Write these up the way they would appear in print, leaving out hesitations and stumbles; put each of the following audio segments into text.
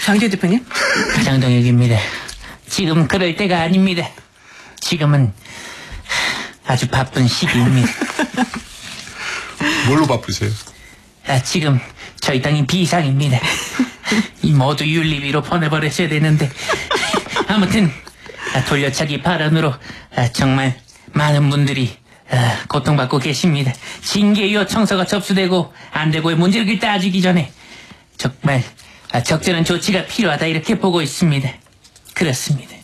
장재 대표님? 장동혁입니다. 지금 그럴 때가 아닙니다. 지금은 아주 바쁜 시기입니다. 뭘로 바쁘세요? 지금 저희 당이 비상입니다. 이 모두 윤리위로 보내버렸어야 되는데 아무튼 돌려차기 발언으로 정말 많은 분들이 고통받고 계십니다. 징계위원 청서가 접수되고 안 되고의 문제를 따지기 전에 정말 적절한 조치가 필요하다 이렇게 보고 있습니다. 그렇습니다.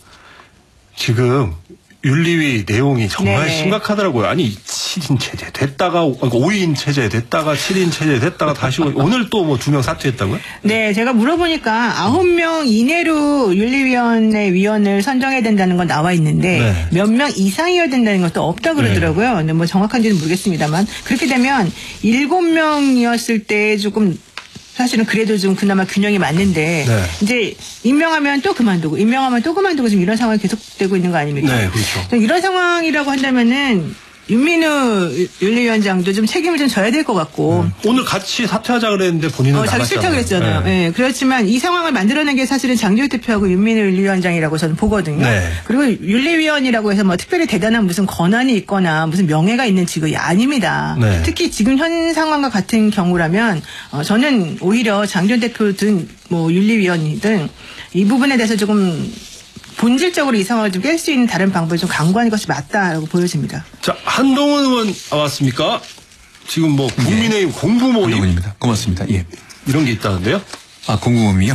지금 윤리위 내용이 정말 네네. 심각하더라고요. 아니 7인 체제 됐다가 5인 체제 됐다가 7인 체제 됐다가 다시 오늘 또 뭐 2명 사퇴했다고요? 네, 제가 물어보니까 9명 이내로 윤리위원회 위원을 선정해야 된다는 건 나와 있는데 네. 몇 명 이상이어야 된다는 것도 없다 그러더라고요. 근데 뭐 정확한지는 모르겠습니다만 그렇게 되면 7명이었을 때 조금 사실은 그래도 좀 그나마 균형이 맞는데 네. 이제 임명하면 또 그만두고 임명하면 또 그만두고 지금 이런 상황이 계속되고 있는 거 아닙니까? 네, 그렇죠. 이런 상황이라고 한다면은 윤민우 윤리위원장도 좀 책임을 좀 져야 될 것 같고. 오늘 같이 사퇴하자 그랬는데 본인은 자기 싫다 그랬잖아요. 네. 네. 그렇지만 이 상황을 만들어낸 게 사실은 장재욱 대표하고 윤민우 윤리위원장이라고 저는 보거든요. 네. 그리고 윤리위원이라고 해서 뭐 특별히 대단한 무슨 권한이 있거나 무슨 명예가 있는 직업이 아닙니다. 네. 특히 지금 현 상황과 같은 경우라면 저는 오히려 장재욱 대표든 뭐 윤리위원이든 이 부분에 대해서 조금 본질적으로 이 상황을 좀 깰 수 있는 다른 방법을 좀 강구하는 것이 맞다라고 보여집니다. 자, 한동훈 의원 나왔습니까? 지금 뭐 국민의힘 공부 모임 한동훈입니다. 고맙습니다. 예. 이런 게 있다는데요? 공무원이요.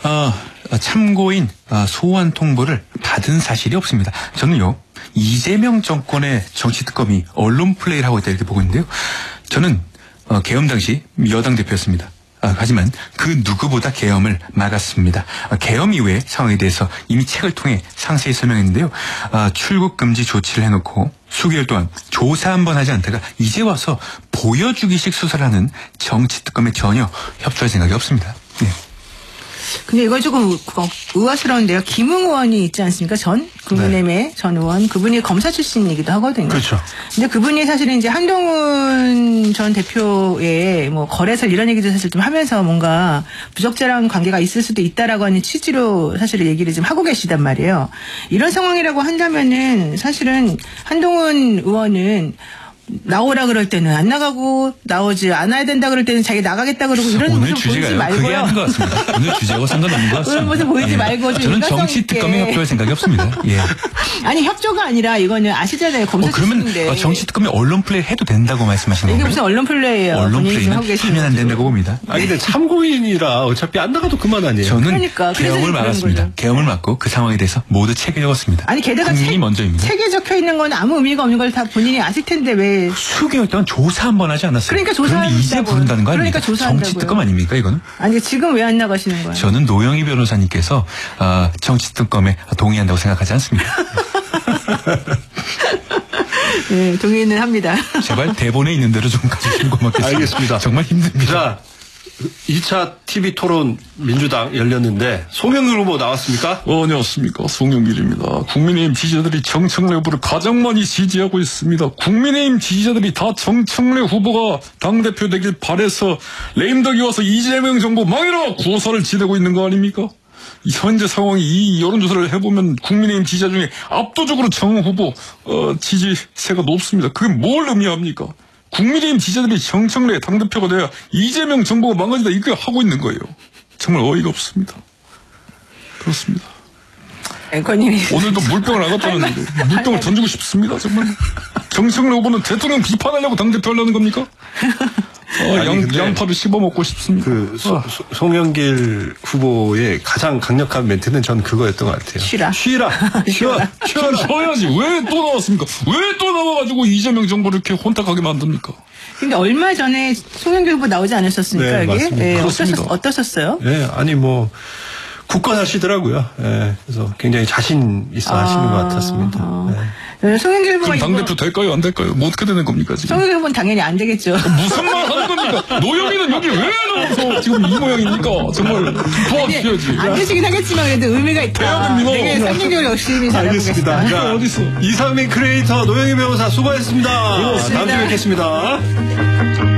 참고인 소환 통보를 받은 사실이 없습니다. 저는요 이재명 정권의 정치 특검이 언론 플레이를 하고 있다 이렇게 보고 있는데요. 저는 계엄 당시 여당 대표였습니다. 하지만 그 누구보다 계엄을 막았습니다. 계엄 이후의 상황에 대해서 이미 책을 통해 상세히 설명했는데요. 출국 금지 조치를 해놓고 수개월 동안 조사 한번 하지 않다가 이제 와서 보여주기식 수사를 하는 정치 특검에 전혀 협조할 생각이 없습니다. 네. 근데 이거 조금 의아스러운데요. 김웅 의원이 있지 않습니까? 전 국민의힘의 전 의원 그분이 검사 출신이기도 하거든요. 그렇죠. 근데 그분이 사실은 이제 한동훈 전 대표의 뭐 거래설 이런 얘기도 사실 좀 하면서 뭔가 부적절한 관계가 있을 수도 있다라고 하는 취지로 사실 얘기를 좀 하고 계시단 말이에요. 이런 상황이라고 한다면은 사실은 한동훈 의원은 나오라 그럴 때는 안 나가고 나오지 않아야 된다 그럴 때는 자기 나가겠다 그러고 이런 오늘 모습 보이지 주제가요. 그게 말고요. 아닌 것 같습니다. 오늘 주제와 상관없는 것 같습니다. 그런 모습 보이지 말고 좀 저는 일관성 정치 있게. 특검에 협조할 생각이 없습니다. 예. 아니 협조가 아니라 이거는 아시잖아요. 검사 그러면 출신인데. 정치 특검이 언론 플레이 해도 된다고 말씀하시는 이게 건가요? 무슨 언론 플레이예요. 언론 본인이 지금 하고 플레이는 계시는 하면 안 거죠. 된다고 봅니다. 아니 근데 참고인이라 어차피 안 나가도 그만 아니에요. 저는 그러니까, 그래서 계엄을 그런 막았습니다. 거죠. 계엄을 막고 그 상황에 대해서 모두 책을 적었습니다. 아니 게다가 국민이 먼저입니다. 책에 적혀 있는 건 아무 의미가 없는 걸 다 본인이 아실 텐데 왜? 수개월 동안 조사 한번 하지 않았어요. 그러니까 그런데 이제 조사한다고. 부른다는 거 아닙니까? 그러니까 조사한다고요. 정치 특검 아닙니까 이거는? 아니 지금 왜 안 나가시는 거예요? 저는 노영희 변호사님께서 정치 특검에 동의한다고 생각하지 않습니다. 네, 동의는 합니다. 제발 대본에 있는 대로 좀 가주시면 고맙겠습니다. 알겠습니다. 정말 힘듭니다. 자, 2차 TV 토론 민주당 열렸는데 송영길 후보 나왔습니까? 안녕하십니까. 송영길입니다. 국민의힘 지지자들이 정청래 후보를 가장 많이 지지하고 있습니다. 국민의힘 지지자들이 다 정청래 후보가 당대표 되길 바래서 레임덕이 와서 이재명 정부 망해라 구호사를 지내고 있는 거 아닙니까? 현재 상황이 이 여론조사를 해보면 국민의힘 지지자 중에 압도적으로 정 후보 지지세가 높습니다. 그게 뭘 의미합니까? 국민의힘 지지자들이 정청래 당대표가 돼야 이재명 정부가 망가진다 이렇게 하고 있는 거예요. 정말 어이가 없습니다. 그렇습니다. 앵커님이 오늘도 물병을 안 갖다는데 물병을 던지고 싶습니다. 정말 정청래 후보는 대통령 비판하려고 당대표 하려는 겁니까? 근데 양파를 씹어먹고 싶습니다. 송영길 후보의 가장 강력한 멘트는 전 그거였던 것 같아요. 쉬라. 쉬라. 쉬어야지. 왜 또 나왔습니까? 왜 또 나와가지고 이재명 정부를 이렇게 혼탁하게 만듭니까? 근데 얼마 전에 송영길 후보 나오지 않으셨습니까? 네, 여기? 맞습니다. 네, 그렇습니다. 어떠셨어요? 네, 아니 뭐 굳건 하시더라고요. 네, 그래서 굉장히 자신 있어 하시는 것 같았습니다. 네. 네, 송영길 후보가 그럼 당대표 될까요? 안 될까요? 뭐 어떻게 되는 겁니까 지금? 송영길 후보는 당연히 안 되겠죠. 무슨 말 하는 겁니까? 노영이는 여기 왜 나와서 지금 이 모양입니까? 정말 도와주셔야지. 안 되시긴 하겠지만 그래도 의미가 있다. 빼야 됩니다. 되게 3개월 열심히 잘해보겠습니다. 알겠습니다. 자, 어디 있어? 이상민 크리에이터 노영희 변호사 수고하셨습니다. 다음 주에 뵙겠습니다.